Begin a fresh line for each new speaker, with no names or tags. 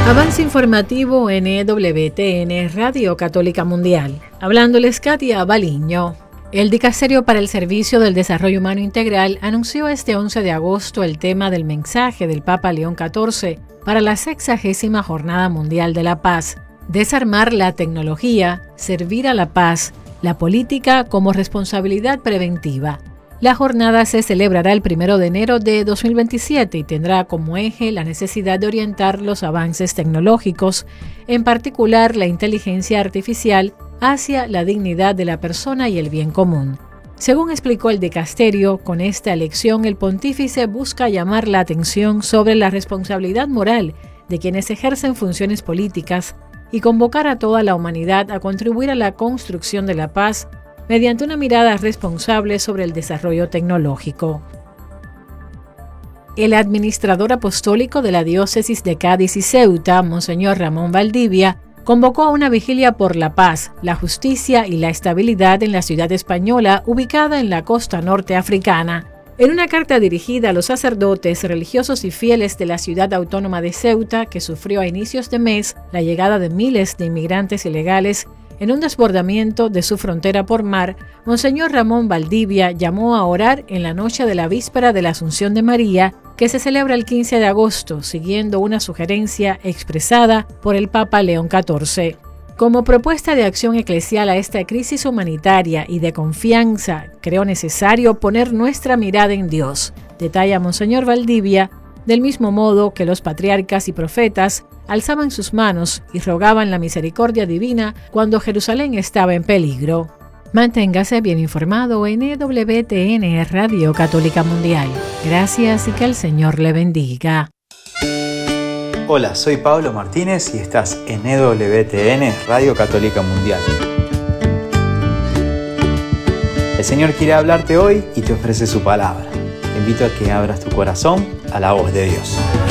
Avance informativo en EWTN, Radio Católica Mundial. Hablándoles Katia Baliño. El Dicasterio para el Servicio del Desarrollo Humano Integral anunció este 11 de agosto el tema del mensaje del Papa León XIV para la 60ª Jornada Mundial de la Paz: desarmar la tecnología, servir a la paz, la política como responsabilidad preventiva. La jornada se celebrará el 1 de enero de 2027 y tendrá como eje la necesidad de orientar los avances tecnológicos, en particular la inteligencia artificial, hacia la dignidad de la persona y el bien común. Según explicó el dicasterio, con esta elección el pontífice busca llamar la atención sobre la responsabilidad moral de quienes ejercen funciones políticas y convocar a toda la humanidad a contribuir a la construcción de la paz mediante una mirada responsable sobre el desarrollo tecnológico. El administrador apostólico de la diócesis de Cádiz y Ceuta, Monseñor Ramón Valdivia, convocó a una vigilia por la paz, la justicia y la estabilidad en la ciudad española ubicada en la costa norte africana. En una carta dirigida a los sacerdotes, religiosos y fieles de la ciudad autónoma de Ceuta, que sufrió a inicios de mes la llegada de miles de inmigrantes ilegales en un desbordamiento de su frontera por mar, Monseñor Ramón Valdivia llamó a orar en la noche de la víspera de la Asunción de María, que se celebra el 15 de agosto, siguiendo una sugerencia expresada por el Papa León XIV. Como propuesta de acción eclesial a esta crisis humanitaria y de confianza, creo necesario poner nuestra mirada en Dios, detalla Monseñor Valdivia, del mismo modo que los patriarcas y profetas alzaban sus manos y rogaban la misericordia divina cuando Jerusalén estaba en peligro. Manténgase bien informado en EWTN, Radio Católica Mundial. Gracias y que el Señor le bendiga.
Hola, soy Pablo Martínez y estás en EWTN, Radio Católica Mundial. El Señor quiere hablarte hoy y te ofrece su palabra. Te invito a que abras tu corazón a la voz de Dios.